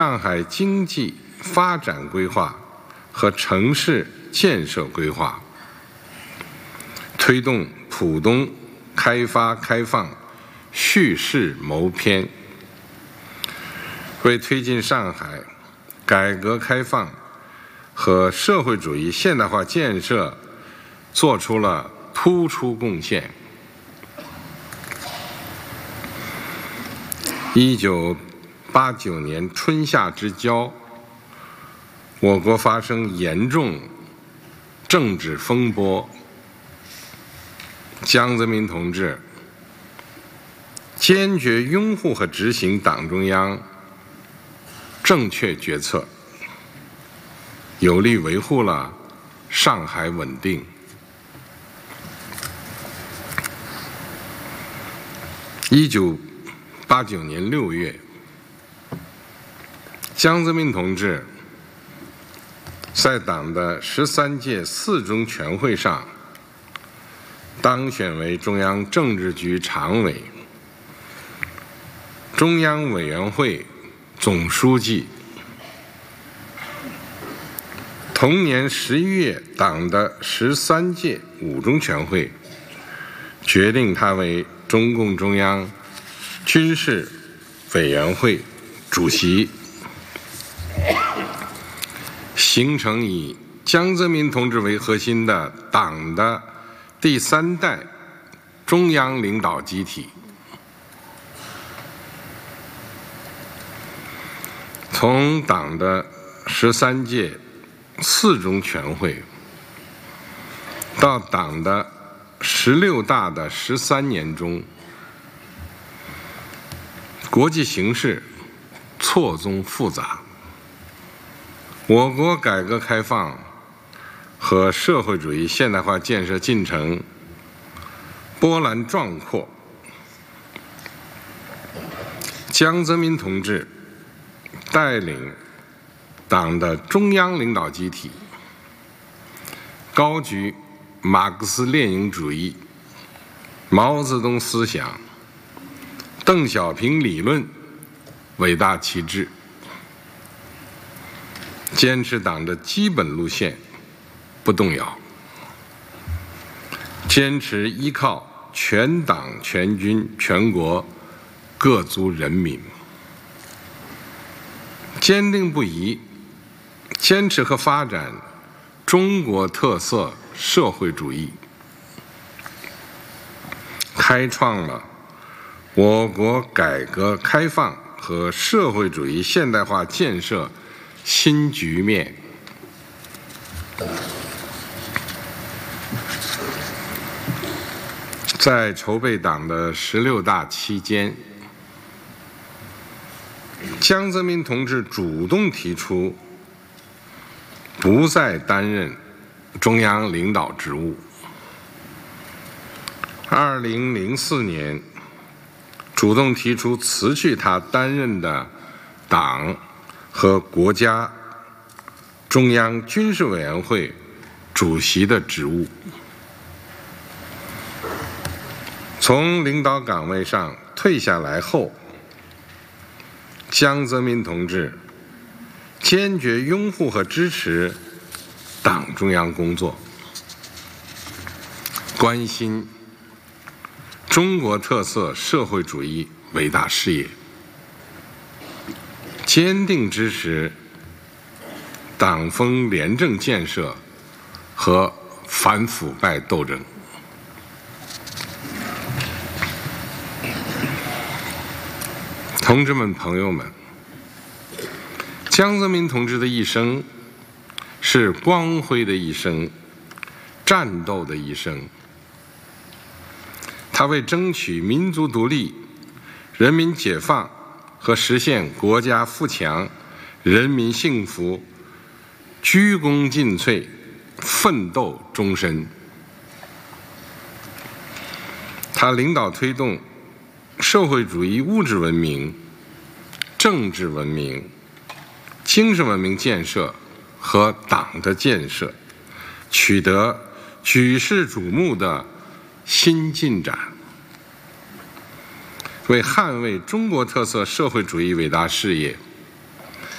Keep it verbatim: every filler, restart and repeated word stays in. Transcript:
上海经济发展规划和城市建设规划，推动浦东开发开放叙事谋篇，为推进上海改革开放和社会主义现代化建设做出了突出贡献。一九八九年春夏之交，我国发生严重政治风波，江泽民同志坚决拥护和执行党中央正确决策，有力维护了上海稳定。一九八九年六月，江泽民同志在党的十三届四中全会上当选为中央政治局常委、中央委员会总书记。同年十一月，党的十三届五中全会决定他为中共中央军事委员会主席，形成以江泽民同志为核心的党的第三代中央领导集体。从党的十三届四中全会到党的十六大的十三年中，国际形势错综复杂，我国改革开放和社会主义现代化建设进程波澜壮阔。江泽民同志带领党的中央领导集体，高举马克思列宁主义、毛泽东思想、邓小平理论伟大旗帜，坚持党的基本路线不动摇，坚持依靠全党全军全国各族人民，坚定不移坚持和发展中国特色社会主义，开创了我国改革开放和社会主义现代化建设新局面。在筹备党的十六大期间，江泽民同志主动提出不再担任中央领导职务。二零零四年，主动提出辞去他担任的党和国家中央军事委员会主席的职务，从领导岗位上退下来后，江泽民同志坚决拥护和支持党中央工作，关心中国特色社会主义伟大事业，坚定支持党风廉政建设和反腐败斗争。同志们、朋友们，江泽民同志的一生是光辉的一生，战斗的一生。他为争取民族独立、人民解放和实现国家富强、人民幸福鞠躬尽瘁，奋斗终身。他领导推动社会主义物质文明、政治文明、精神文明建设和党的建设取得举世瞩目的新进展，为捍卫中国特色社会主义伟大事业